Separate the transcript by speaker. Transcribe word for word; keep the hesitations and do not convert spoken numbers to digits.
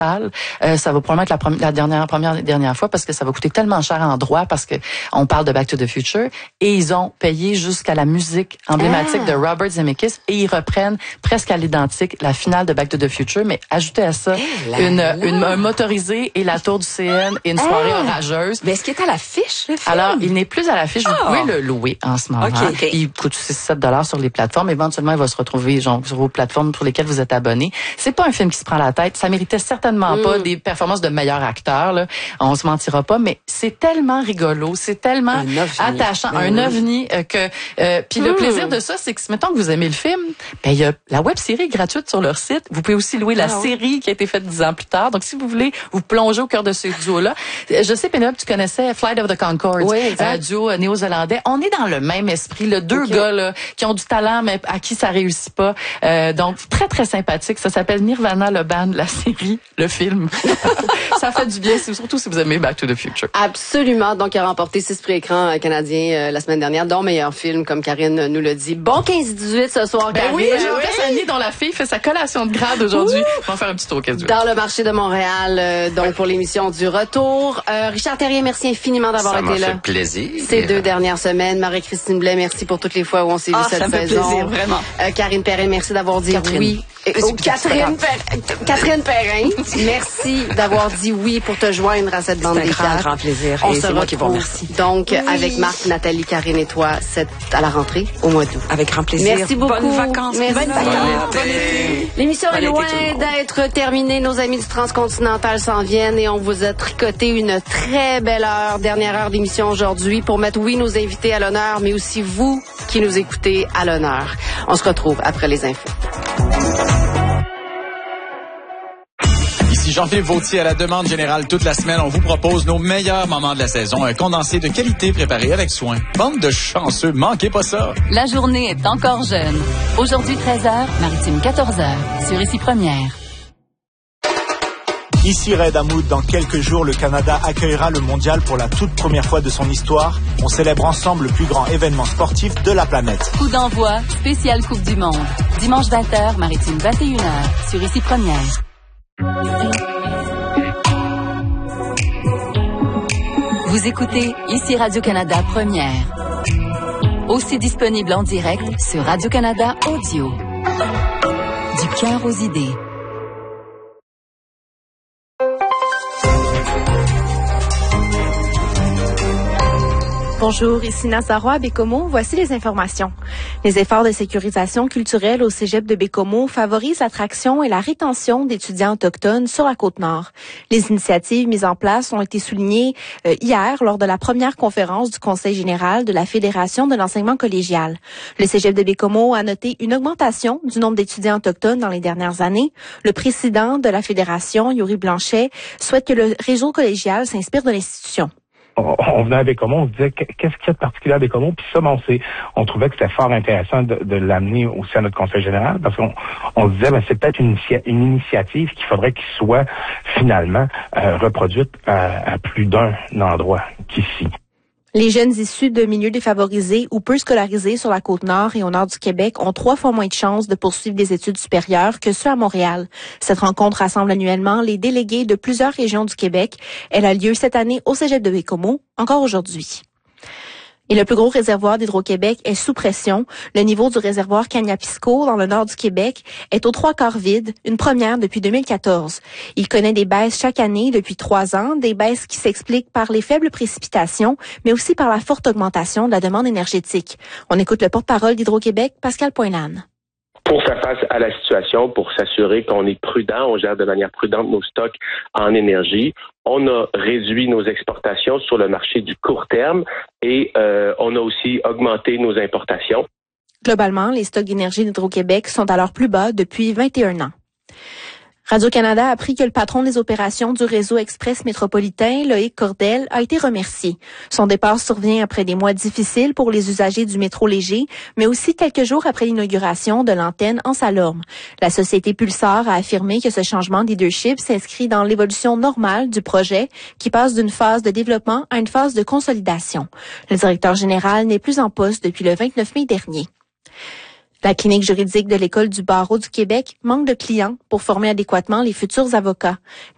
Speaker 1: Euh, ça va probablement être la, première, la dernière, première dernière fois parce que ça va coûter tellement cher en droit parce que on parle de Back to the Future et ils ont payé jusqu'à la musique emblématique ah. de Robert Zemeckis et ils reprennent presque à l'identique la finale de Back to the Future, mais ajoutez à ça hey une, une, un motorisé et la tour du C N et une soirée hey. orageuse.
Speaker 2: Mais est-ce qu'il est à l'affiche, le film?
Speaker 1: Alors, il n'est plus à l'affiche. Vous oh. pouvez le louer en ce moment. Okay, okay. Il coûte six sept dollars sur les plateformes. Éventuellement, il va se retrouver genre, sur vos plateformes pour lesquelles vous êtes abonné. C'est pas un film qui se prend la tête. Ça méritait certainement mm. pas des performances de meilleurs acteurs. Là. On se mentira pas, mais c'est tellement rigolo, c'est tellement un attachant, ben un oui. ovni euh, que. Euh, Puis mm. le plaisir de ça, c'est que mettons que vous aimez le film, ben il y a la web série gratuite sur leur site. Vous pouvez aussi louer la ah, série oui. qui a été faite dix ans plus tard. Donc si vous voulez vous plonger au cœur de ce duo-là, je sais Pénélope, tu connaissais Flight of the Conchords,
Speaker 2: oui,
Speaker 1: euh, duo néo-zélandais. On est dans le même esprit, là, deux okay. gars là qui ont du talent mais à qui ça réussit pas. Euh, donc très très sympathique. Ça s'appelle Nirvana le band, la série, le film. Ça fait du bien, surtout si vous aimez Back to the Future.
Speaker 2: Absolument. Donc, il a remporté six prix écran canadiens euh, la semaine dernière, dont meilleur film, comme Karine nous le dit. Bon quinze dix-huit ce soir,
Speaker 1: ben
Speaker 2: Karine.
Speaker 1: Oui, j'ai oui. Annie dont la fille fait sa collation de grade aujourd'hui. On va faire un petit tour au quinze dix-huit.
Speaker 2: Dans le marché de Montréal, euh, donc ouais. pour l'émission du retour. Euh, Richard Terrien, merci infiniment d'avoir été là.
Speaker 3: Ça m'a fait plaisir.
Speaker 2: Ces deux dernières semaines. Marie-Christine Blais, merci pour toutes les fois où on s'est
Speaker 1: ah,
Speaker 2: vu cette
Speaker 1: ça me
Speaker 2: saison.
Speaker 1: fait plaisir, vraiment.
Speaker 2: Euh, Karine Perrin, merci d'avoir dit
Speaker 1: Catherine.
Speaker 2: oui. Oh, Catherine, Perrin, Catherine Perrin, merci d'avoir dit oui pour te joindre à cette bande des quatre.
Speaker 3: C'est un grand, grand plaisir.
Speaker 2: On
Speaker 3: et
Speaker 2: se
Speaker 3: c'est moi qui vous remercie.
Speaker 2: Donc,
Speaker 3: oui.
Speaker 2: avec Marc, Nathalie, Karine et toi, c'est à la rentrée au mois d'août.
Speaker 3: Avec grand plaisir.
Speaker 2: Merci beaucoup.
Speaker 3: Bonnes vacances.
Speaker 2: Merci.
Speaker 3: Bonnes vacances.
Speaker 2: L'émission
Speaker 3: Bonne
Speaker 2: est loin d'être terminée. Nos amis du Transcontinental s'en viennent et on vous a tricoté une très belle heure, dernière heure d'émission aujourd'hui pour mettre, oui, nos invités à l'honneur, mais aussi vous qui nous écoutez à l'honneur. On se retrouve après les infos.
Speaker 4: Ici Jean-Philippe Vautier à la demande générale toute la semaine. On vous propose nos meilleurs moments de la saison. Un condensé de qualité préparé avec soin. Bande de chanceux, manquez pas ça.
Speaker 5: La journée est encore jeune. Aujourd'hui treize heures, Maritime quatorze heures, sur Ici Première.
Speaker 6: Ici Red Hamoud, dans quelques jours, le Canada accueillera le mondial pour la toute première fois de son histoire. On célèbre ensemble le plus grand événement sportif de la planète.
Speaker 5: Coup d'envoi, spéciale Coupe du Monde. Dimanche vingt heures, Maritime vingt et une heures, sur Ici Première. Vous écoutez Ici Radio-Canada Première. Aussi disponible en direct sur Radio-Canada Audio. Du cœur aux idées.
Speaker 7: Bonjour, ici Nassar Roy à Bécomo. Voici les informations. Les efforts de sécurisation culturelle au cégep de Bécomo favorisent l'attraction et la rétention d'étudiants autochtones sur la Côte-Nord. Les initiatives mises en place ont été soulignées euh, hier lors de la première conférence du Conseil général de la Fédération de l'enseignement collégial. Le cégep de Bécomo a noté une augmentation du nombre d'étudiants autochtones dans les dernières années. Le président de la Fédération, Yuri Blanchet, souhaite que le réseau collégial s'inspire de l'institution.
Speaker 8: On, on venait à Bécomo, on se disait qu'est-ce qu'il y a de particulier à Bécomo, puis ça, ben, on, s'est, on trouvait que c'était fort intéressant de, de l'amener aussi à notre conseil général, parce qu'on on se disait ben, c'est peut-être une, une initiative qu'il faudrait qu'il soit finalement euh, reproduite à, à plus d'un endroit qu'ici.
Speaker 7: Les jeunes issus de milieux défavorisés ou peu scolarisés sur la Côte-Nord et au nord du Québec ont trois fois moins de chances de poursuivre des études supérieures que ceux à Montréal. Cette rencontre rassemble annuellement les délégués de plusieurs régions du Québec. Elle a lieu cette année au cégep de Bécomo, encore aujourd'hui. Et le plus gros réservoir d'Hydro-Québec est sous pression. Le niveau du réservoir Cagnapisco, dans le nord du Québec, est aux trois quarts vide, une première depuis deux mille quatorze. Il connaît des baisses chaque année depuis trois ans, des baisses qui s'expliquent par les faibles précipitations, mais aussi par la forte augmentation de la demande énergétique. On écoute le porte-parole d'Hydro-Québec, Pascal Poinane.
Speaker 9: Pour faire face à la situation, pour s'assurer qu'on est prudent, on gère de manière prudente nos stocks en énergie. On a réduit nos exportations sur le marché du court terme et euh, on a aussi augmenté nos importations.
Speaker 7: Globalement, les stocks d'énergie d'Hydro-Québec sont à leur plus bas depuis vingt et un ans. Radio-Canada a appris que le patron des opérations du réseau express métropolitain, Loïc Cordel, a été remercié. Son départ survient après des mois difficiles pour les usagers du métro léger, mais aussi quelques jours après l'inauguration de l'antenne en Salorme. La société Pulsar a affirmé que ce changement de leadership s'inscrit dans l'évolution normale du projet, qui passe d'une phase de développement à une phase de consolidation. Le directeur général n'est plus en poste depuis le vingt-neuf mai dernier. La clinique juridique de l'École du barreau du Québec manque de clients pour former adéquatement les futurs avocats.